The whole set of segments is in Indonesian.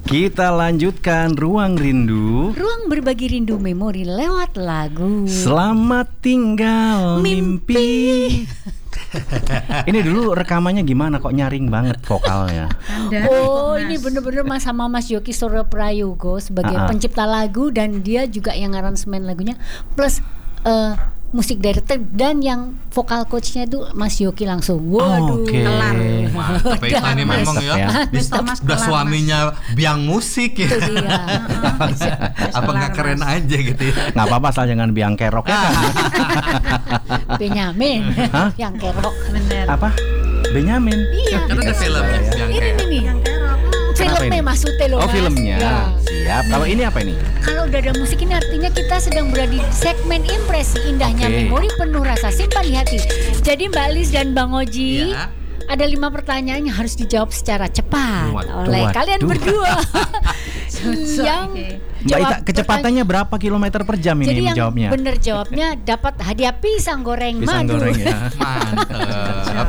Kita lanjutkan Ruang Rindu. Ruang berbagi rindu memori lewat lagu. Selamat tinggal mimpi. Ini dulu rekamannya gimana kok nyaring banget vokalnya? Ini bener-bener sama Mas Yoki Soro Prayogo sebagai pencipta lagu, dan dia juga yang aransemen lagunya, plus musik director, dan yang vokal coachnya itu Mas Yoki langsung. Waduh, kelar. Mantap ini memang ya. Udah suaminya biang musik ya. Apa nggak keren aja gitu ya? Nggak apa-apa, asal jangan biang kerok ya kan? Benyamin, yang kerok. Bener. Apa? Benyamin? Iya. Kan ada film ya, biang kerok. Ini filmnya maksudnya loh. Oh, filmnya. Ya. Siap. Kalau ini apa ini? Kalau udah ada musik ini artinya kita sedang berada di segmen impresi indahnya memori penuh rasa simpan di hati. Jadi Mbak Lis dan Bang Oji, ada 5 pertanyaan yang harus dijawab secara cepat oleh kalian berdua. Yang Mbak Ita, kecepatannya berapa kilometer per jam ini jadi menjawabnya? Jadi yang benar jawabnya dapat hadiah pisang goreng madu. Goreng ya. Mantap.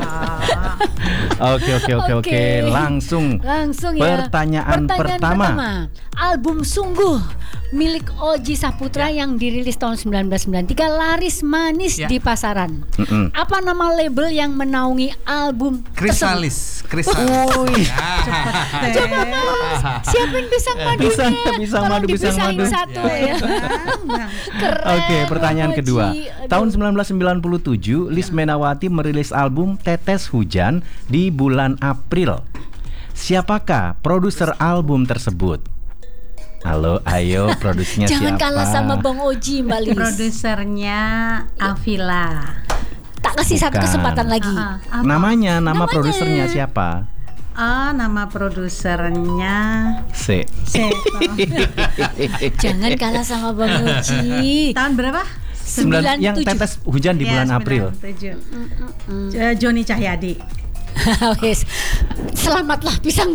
Oke. Langsung ya. Pertanyaan pertama. Album Sungguh milik Oji Saputra yang dirilis tahun 1993 laris manis di pasaran. Apa nama label yang menaungi album Krisalis. Coba Mas, siapin pisang madunya. Pisang madu. Satu ya. Keren. Oke, pertanyaan kedua. Tahun 1997, Lis Menawati merilis album Tetes Hujan di bulan April. Siapakah produser album tersebut? Halo, ayo, produsernya siapa? Jangan kalah sama Bang Oji, Mbak Lis. Produsernya Avila. Tak kasih satu kesempatan lagi. Nama produsernya siapa? Nama produsernya C. Jangan kalah sama Bang Oji. Tahun berapa? 97. Yang Tetes Hujan di bulan April. Joni Cahyadi. Selamatlah pisang